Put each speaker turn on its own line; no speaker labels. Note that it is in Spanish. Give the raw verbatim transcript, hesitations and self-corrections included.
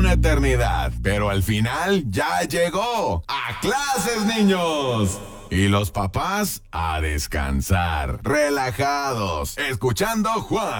una eternidad, pero al final ya llegó. ¡A clases, niños! Y los papás a descansar, relajados, escuchando Juan